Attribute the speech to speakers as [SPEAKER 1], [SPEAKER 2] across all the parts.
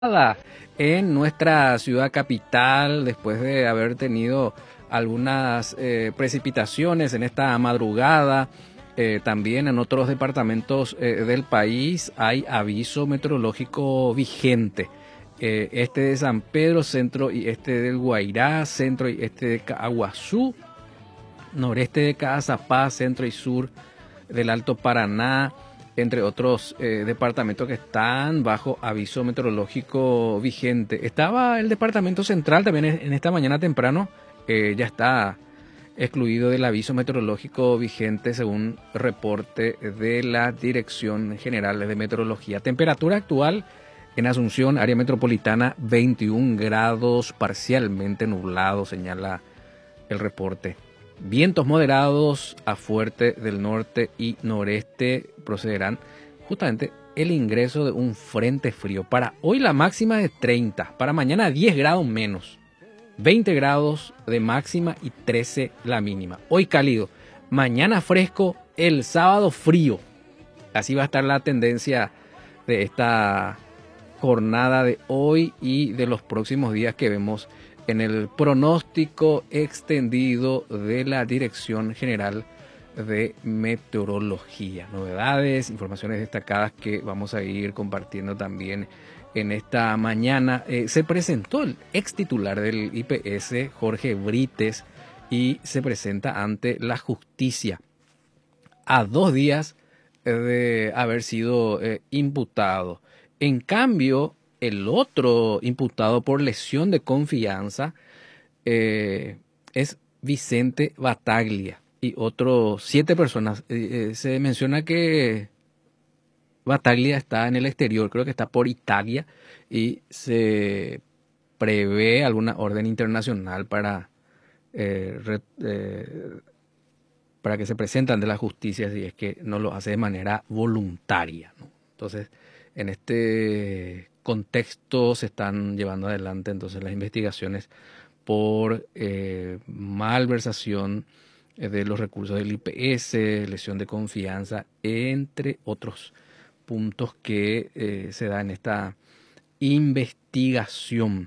[SPEAKER 1] En nuestra ciudad capital, después de haber tenido algunas precipitaciones en esta madrugada. También en otros departamentos del país hay aviso meteorológico vigente. Este de San Pedro, centro y este del Guairá, centro y este de Caaguazú, noreste de Caazapá, centro y sur del Alto Paraná, entre otros departamentos que están bajo aviso meteorológico vigente. Estaba el departamento central también en esta mañana temprano, ya está excluido del aviso meteorológico vigente según reporte de la Dirección General de Meteorología. Temperatura actual en Asunción, área metropolitana, 21 grados, parcialmente nublado, señala el reporte. Vientos moderados a fuerte del norte y noreste procederán justamente el ingreso de un frente frío. Para hoy la máxima de 30, para mañana 10 grados menos, 20 grados de máxima y 13 la mínima. Hoy cálido, mañana fresco, el sábado frío. Así va a estar la tendencia de esta jornada de hoy y de los próximos días que vemos en el pronóstico extendido de la Dirección General de Meteorología. Novedades, informaciones destacadas que vamos a ir compartiendo también en esta mañana. Se presentó el ex titular del IPS, Jorge Brites, y se presenta ante la justicia a 2 días de haber sido imputado. En cambio, el otro imputado por lesión de confianza es Vicente Battaglia y otros 7 personas. Se menciona que Battaglia está en el exterior, creo que está por Italia, y se prevé alguna orden internacional para que se presenten ante la justicia si es que no lo hace de manera voluntaria, ¿no? Entonces, en este contexto se están llevando adelante entonces las investigaciones por malversación de los recursos del IPS, lesión de confianza, entre otros puntos que se da en esta investigación.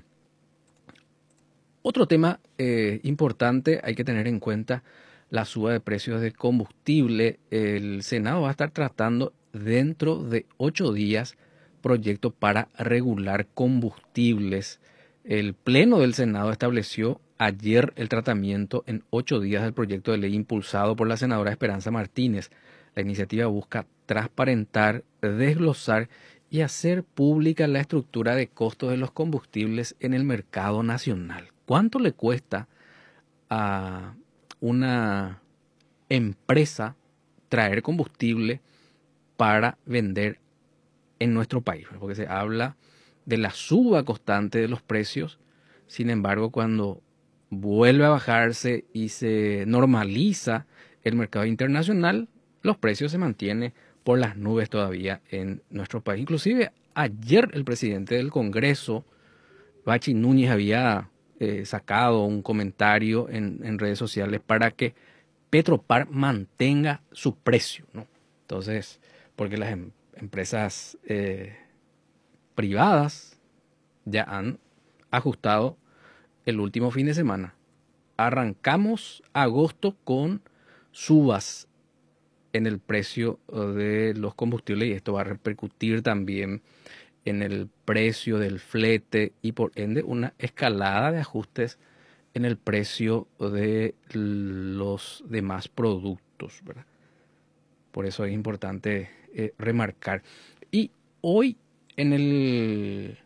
[SPEAKER 1] Otro tema importante, hay que tener en cuenta la suba de precios de combustible. El Senado va a estar tratando dentro de 8 días proyecto para regular combustibles. El Pleno del Senado estableció ayer el tratamiento en 8 días del proyecto de ley impulsado por la senadora Esperanza Martínez. La iniciativa busca transparentar, desglosar y hacer pública la estructura de costos de los combustibles en el mercado nacional. ¿Cuánto le cuesta a una empresa traer combustible para vender en nuestro país? Porque se habla de la suba constante de los precios. Sin embargo, cuando vuelve a bajarse y se normaliza el mercado internacional, los precios se mantienen por las nubes todavía en nuestro país. Inclusive ayer el presidente del Congreso, Bachi Núñez, había sacado un comentario en redes sociales para que Petropar mantenga su precio, ¿no? Entonces, porque las empresas privadas ya han ajustado el último fin de semana. Arrancamos agosto con subas en el precio de los combustibles y esto va a repercutir también en el precio del flete y por ende una escalada de ajustes en el precio de los demás productos, ¿verdad? Por eso es importante remarcar. Y hoy en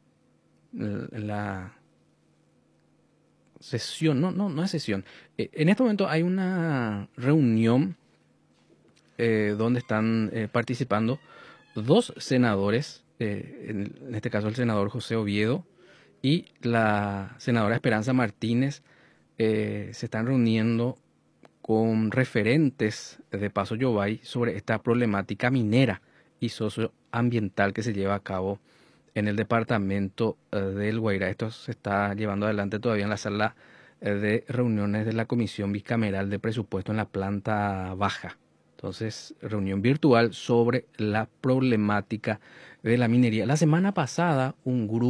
[SPEAKER 1] la sesión, no es sesión. En este momento hay una reunión donde están participando 2 senadores, en este caso el senador José Oviedo y la senadora Esperanza Martínez. Se están reuniendo con referentes de Paso Yobay sobre esta problemática minera y socioambiental que se lleva a cabo en el departamento del Guairá. Esto se está llevando adelante todavía en la sala de reuniones de la Comisión Bicameral de Presupuesto en la planta baja. Entonces, reunión virtual sobre la problemática de la minería. La semana pasada, un grupo